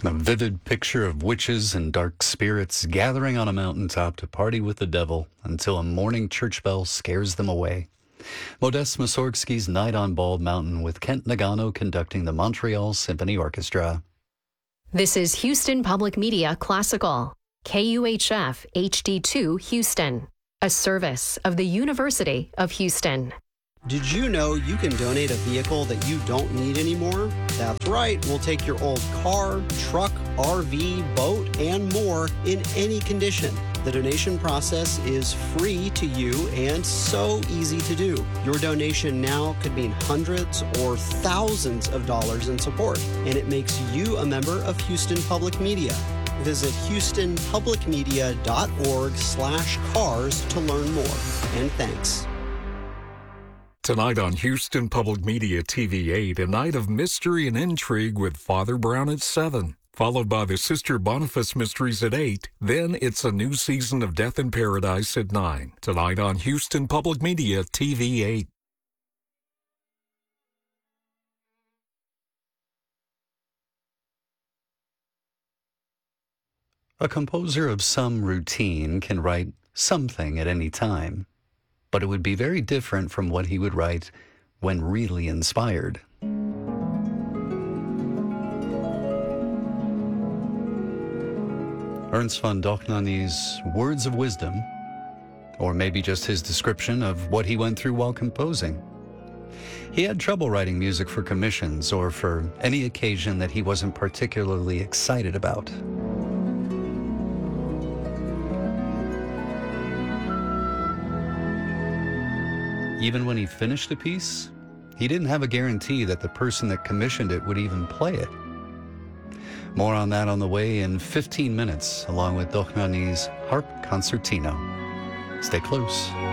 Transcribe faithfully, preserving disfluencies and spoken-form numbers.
A vivid picture of witches and dark spirits gathering on a mountaintop to party with the devil until a morning church bell scares them away. Modest Mussorgsky's Night on Bald Mountain with Kent Nagano conducting the Montreal Symphony Orchestra. This is Houston Public Media Classical, K U H F H D two Houston, a service of the University of Houston. Did you know you can donate a vehicle that you don't need anymore? That's right, we'll take your old car, truck, R V, boat, and more in any condition. The donation process is free to you and so easy to do. Your donation now could mean hundreds or thousands of dollars in support, and it makes you a member of Houston Public Media. Visit houstonpublicmedia.org slash cars to learn more. And thanks. Tonight on Houston Public Media T V eight, a night of mystery and intrigue with Father Brown at seven, followed by the Sister Boniface Mysteries at eight. Then it's a new season of Death in Paradise at nine. Tonight on Houston Public Media T V eight. A composer of some routine can write something at any time, but it would be very different from what he would write when really inspired. Ernst von Dohnanyi's words of wisdom, or maybe just his description of what he went through while composing. He had trouble writing music for commissions or for any occasion that he wasn't particularly excited about. Even when he finished a piece, he didn't have a guarantee that the person that commissioned it would even play it. More on that on the way in fifteen minutes, along with Dohnanyi's Harp Concertino. Stay close.